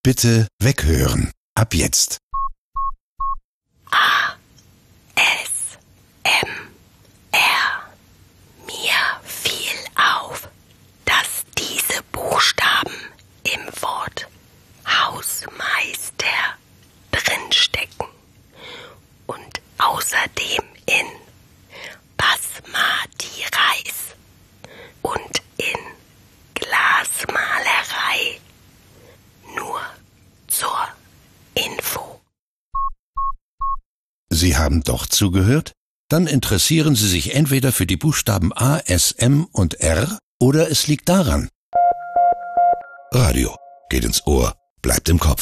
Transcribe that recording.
Bitte weghören. Ab jetzt. ASMR. Mir fiel auf, dass diese Buchstaben im Wort Hausmeister drinstecken und außerdem in Basmati Reis und in Glasmalerei. Nur zur Info. Sie haben doch zugehört? Dann interessieren Sie sich entweder für die Buchstaben A, S, M und R oder es liegt daran. Radio geht ins Ohr, bleibt im Kopf.